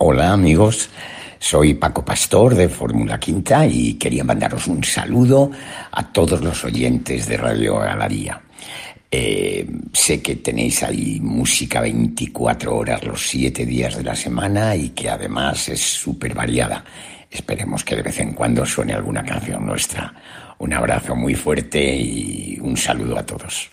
Hola amigos, soy Paco Pastor de Fórmula Quinta y quería mandaros un saludo a todos los oyentes de Radio Galería. Sé que tenéis ahí música 24 horas los 7 días de la semana y que además es súper variada. Esperemos que de vez en cuando suene alguna canción nuestra. Un abrazo muy fuerte y un saludo a todos.